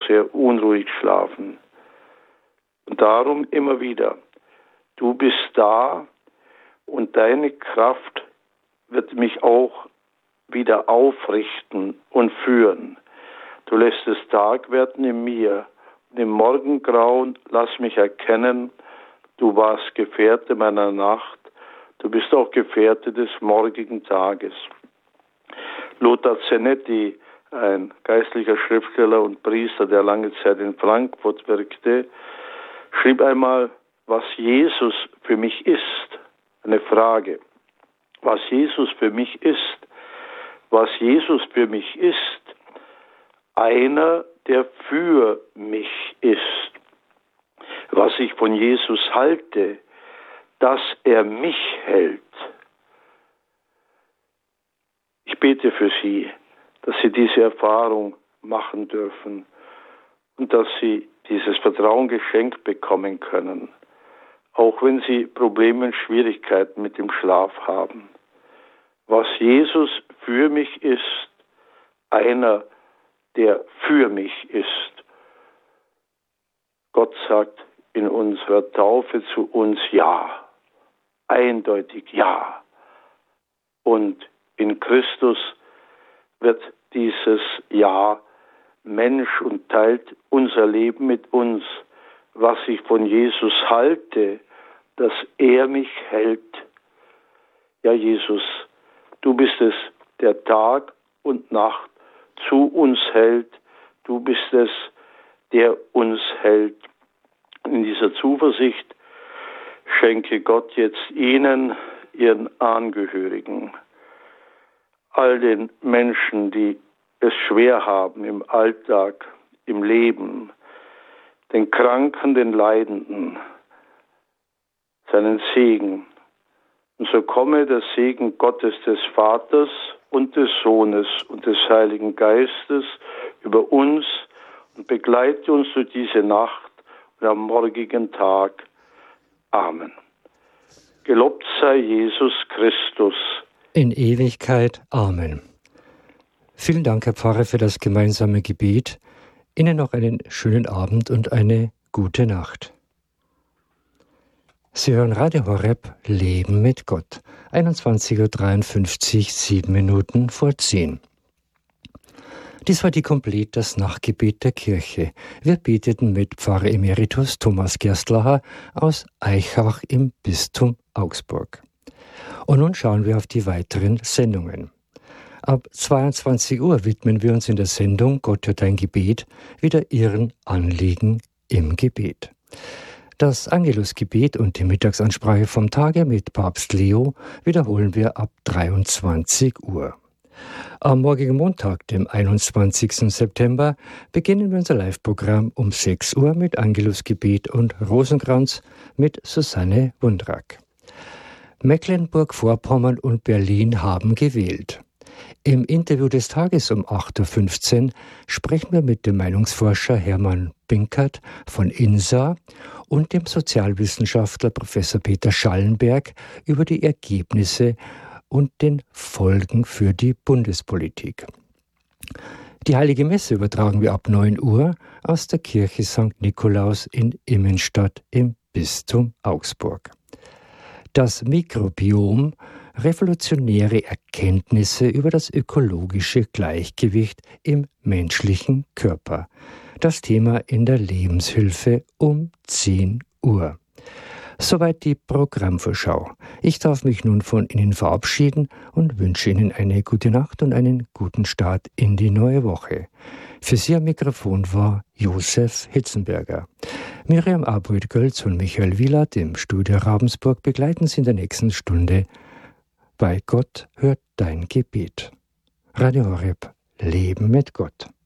sehr unruhig schlafen. Und darum immer wieder, du bist da und deine Kraft wird mich auch wieder aufrichten und führen. Du lässt es Tag werden in mir und im Morgengrauen lass mich erkennen, du warst Gefährte meiner Nacht, du bist auch Gefährte des morgigen Tages. Lothar Zenetti, ein geistlicher Schriftsteller und Priester, der lange Zeit in Frankfurt wirkte, schrieb einmal, was Jesus für mich ist. Eine Frage. Was Jesus für mich ist. Was Jesus für mich ist. Einer, der für mich ist. Was ich von Jesus halte, dass er mich hält. Ich bete für Sie, dass Sie diese Erfahrung machen dürfen und dass Sie dieses Vertrauen geschenkt bekommen können, auch wenn Sie Probleme und Schwierigkeiten mit dem Schlaf haben. Was Jesus für mich ist, einer, der für mich ist. Gott sagt in unserer Taufe zu uns Ja, eindeutig Ja. Und in Christus wird dieses Ja Mensch und teilt unser Leben mit uns, was ich von Jesus halte, dass er mich hält. Ja, Jesus, du bist es, der Tag und Nacht zu uns hält. Du bist es, der uns hält. In dieser Zuversicht schenke Gott jetzt Ihnen, Ihren Angehörigen, all den Menschen, die es schwer haben im Alltag, im Leben, den Kranken, den Leidenden, seinen Segen. Und so komme der Segen Gottes des Vaters und des Sohnes und des Heiligen Geistes über uns und begleite uns durch diese Nacht und am morgigen Tag. Amen. Gelobt sei Jesus Christus. In Ewigkeit. Amen. Vielen Dank, Herr Pfarrer, für das gemeinsame Gebet. Ihnen noch einen schönen Abend und eine gute Nacht. Sie hören Radio Horeb, Leben mit Gott. 21:53 Uhr, 7 Minuten vor 10. Dies war die Komplett, das Nachtgebet der Kirche. Wir beteten mit Pfarrer Emeritus Thomas Gerstlacher aus Aichach im Bistum Augsburg. Und nun schauen wir auf die weiteren Sendungen. Ab 22 Uhr widmen wir uns in der Sendung Gott hört dein Gebet wieder Ihren Anliegen im Gebet. Das Angelusgebet und die Mittagsansprache vom Tage mit Papst Leo wiederholen wir ab 23 Uhr. Am morgigen Montag, dem 21. September, beginnen wir unser Live-Programm um 6 Uhr mit Angelusgebet und Rosenkranz mit Susanne Wundrak. Mecklenburg-Vorpommern und Berlin haben gewählt. Im Interview des Tages um 8:15 Uhr sprechen wir mit dem Meinungsforscher Hermann Binkert von INSA und dem Sozialwissenschaftler Professor Peter Schallenberg über die Ergebnisse und den Folgen für die Bundespolitik. Die Heilige Messe übertragen wir ab 9 Uhr aus der Kirche St. Nikolaus in Immenstadt im Bistum Augsburg. Das Mikrobiom, revolutionäre Erkenntnisse über das ökologische Gleichgewicht im menschlichen Körper. Das Thema in der Lebenshilfe um 10 Uhr. Soweit die Programmvorschau. Ich darf mich nun von Ihnen verabschieden und wünsche Ihnen eine gute Nacht und einen guten Start in die neue Woche. Für Sie am Mikrofon war Josef Hitzenberger. Miriam Aboid-Gölz und Michael Wielert im Studio Ravensburg begleiten Sie in der nächsten Stunde bei Gott hört dein Gebet. Radio Horeb, Leben mit Gott.